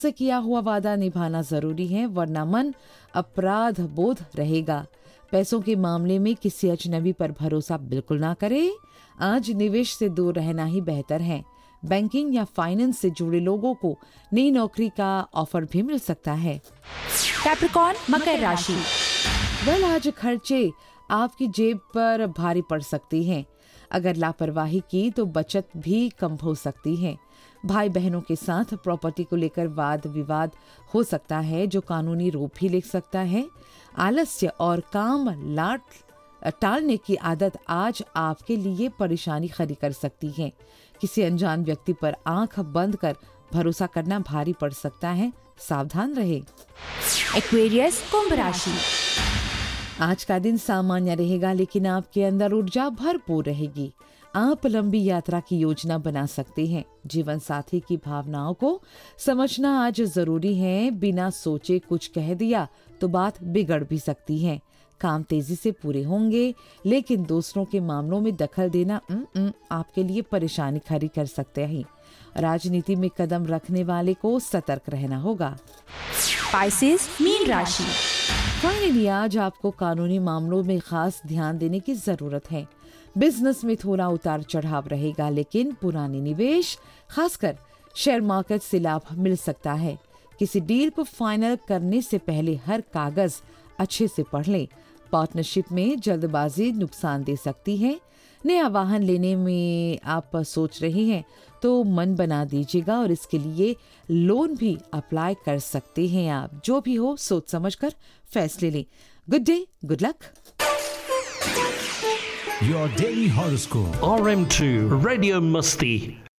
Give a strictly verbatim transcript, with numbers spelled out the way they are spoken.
से किया हुआ वादा निभाना जरूरी है, वरना मन अपराध बोध रहेगा। पैसों के मामले में किसी अजनबी पर भरोसा बिल्कुल ना करें। आज निवेश से दूर रहना ही बेहतर है। बैंकिंग या फाइनेंस से जुड़े लोगों को नई नौकरी का ऑफर भी मिल सकता है। कैप्रिकॉर्न मकर राशि। वेल, आज खर्चे आपकी जेब पर भारी पड़ सकती हैं। अगर लापरवाही की तो बचत भी कम हो सकती है। भाई बहनों के साथ प्रॉपर्टी को लेकर वाद विवाद हो सकता है, जो कानूनी रूप भी ले सकता है। आलस्य और काम लाट टालने की आदत आज आपके लिए परेशानी खड़ी कर सकती है। किसी अनजान व्यक्ति पर आंख बंद कर भरोसा करना भारी पड़ सकता है, सावधान रहे। एक्वेरियस कुंभ राशि। आज का दिन सामान्य रहेगा, लेकिन आपके अंदर ऊर्जा भरपूर रहेगी। आप लंबी यात्रा की योजना बना सकते हैं। जीवन साथी की भावनाओं को समझना आज जरूरी है। बिना सोचे कुछ कह दिया तो बात बिगड़ भी सकती है। काम तेजी से पूरे होंगे, लेकिन दूसरों के मामलों में दखल देना उम, उम, आपके लिए परेशानी खड़ी कर सकते हैं। राजनीति में कदम रखने वाले को सतर्क रहना होगा। पाइसेस मीन राशि। फाइनली आज आपको कानूनी मामलों में खास ध्यान देने की जरूरत है। बिजनेस में थोड़ा उतार चढ़ाव रहेगा, लेकिन पुराने निवेश खासकर शेयर मार्केट से लाभ मिल सकता है। किसी डील को फाइनल करने से पहले हर कागज अच्छे से पढ़ लें। पार्टनरशिप में जल्दबाजी नुकसान दे सकती है। नया वाहन लेने में आप सोच रहे हैं तो मन बना दीजिएगा, और इसके लिए लोन भी अप्लाई कर सकते हैं आप। जो भी हो सोच समझकर फैसले लें। Good day, good luck. Your daily horoscope. R M two Radio Musti